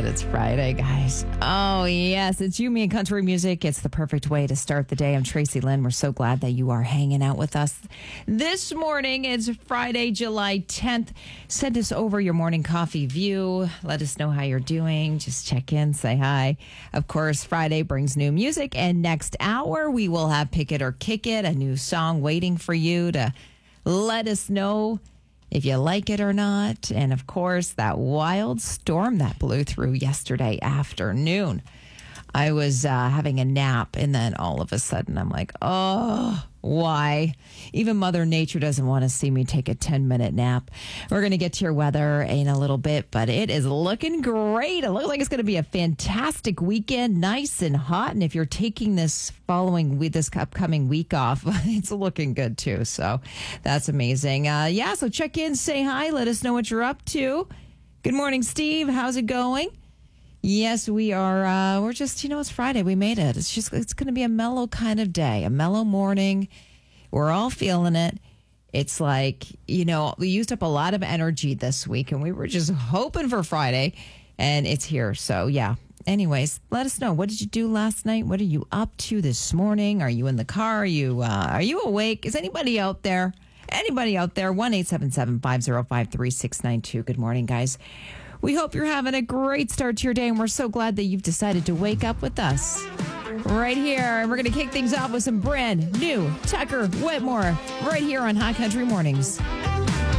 that it's Friday, guys. Oh, yes. It's you, me, and country music. It's the perfect way to start the day. I'm Tracy Lynn. We're so glad that you are hanging out with us this morning. It's Friday, July 10th. Send us over your morning coffee view. Let us know how you're doing. Just check in, say hi. Of course, Friday brings new music. And next hour, we will have Pick It or Kick It, a new song waiting for you to let us know if you like it or not. And of course, that wild storm that blew through yesterday afternoon. I was having a nap, and then all of a sudden I'm like, oh, why? Even Mother Nature doesn't want to see me take a 10-minute nap. We're going to get to your weather in a little bit, but it is looking great. It looks like it's going to be a fantastic weekend, nice and hot. And if you're taking this upcoming week off, it's looking good too. So that's amazing. So check in, say hi, let us know what you're up to. Good morning, Steve. How's it going? Yes, we are. We're just, it's Friday. We made it. It's going to be a mellow kind of day, a mellow morning. We're all feeling it. It's like, we used up a lot of energy this week, and we were just hoping for Friday, and it's here. So, yeah. Anyways, let us know. What did you do last night? What are you up to this morning? Are you in the car? Are you awake? Is anybody out there? Anybody out there? 1-877-505-3692. Good morning, guys. We hope you're having a great start to your day, and we're so glad that you've decided to wake up with us right here. And we're going to kick things off with some brand new Tucker Whitmore right here on Hot Country Mornings.